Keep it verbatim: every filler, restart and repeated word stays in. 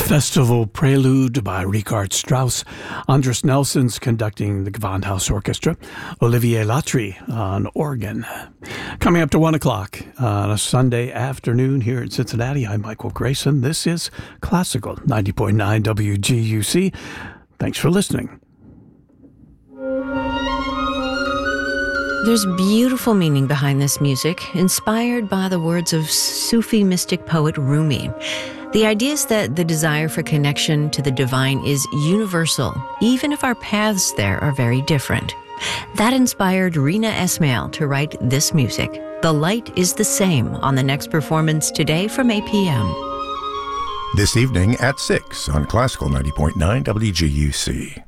Festival Prelude by Richard Strauss. Andres Nelson's conducting the Gewandhaus Orchestra. Olivier Latry on organ. Coming up to one o'clock on a Sunday afternoon here in Cincinnati, I'm Michael Grayson. This is Classical ninety point nine W G U C. Thanks for listening. There's beautiful meaning behind this music, inspired by the words of Sufi mystic poet Rumi. The idea is that the desire for connection to the divine is universal, even if our paths there are very different. That inspired Rina Esmail to write this music. The Light is the Same on the next performance today from eight p.m. This evening at six on Classical ninety point nine W G U C.